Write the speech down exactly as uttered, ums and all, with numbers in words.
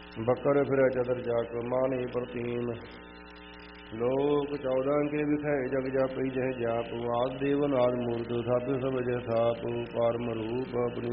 बकर फिर चतर जाक मानी प्रतीन लोक चौदह के विखय जग जापी जह जाप आद देवन आद मूर्त थाप सब जह थाप पारम रूप अपनी